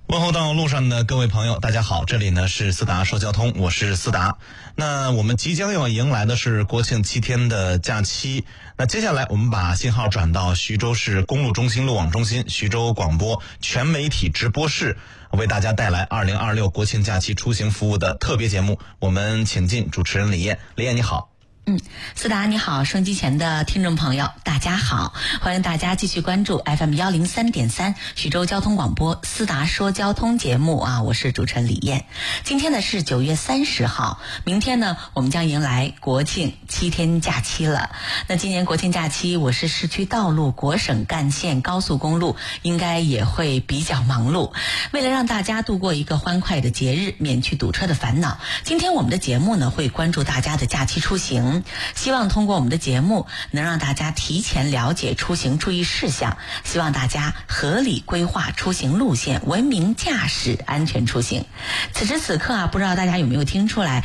问候到路上的各位朋友，大家好，这里呢是思达说交通，我是思达。那我们即将要迎来的是国庆7天的假期，那接下来我们把信号转到徐州市公路中心路网中心徐州广播全媒体直播室，为大家带来2026国庆假期出行服务的特别节目。我们请进主持人李艳。李艳你好。 思达你好，收音机前的听众朋友大家好，欢迎大家继续关注 FM103.3 徐州交通广播思达说交通节目啊，我是主持人李艳。今天呢是9月30号，明天呢我们将迎来国庆7天假期了。那今年国庆假期，我市市区道路、国省干线、高速公路应该也会比较忙碌。为了让大家度过一个欢快的节日，免去堵车的烦恼，今天我们的节目呢会关注大家的假期出行，希望通过我们的节目能让大家提前了解出行注意事项，希望大家合理规划出行路线，文明驾驶，安全出行。此时此刻啊，不知道大家有没有听出来，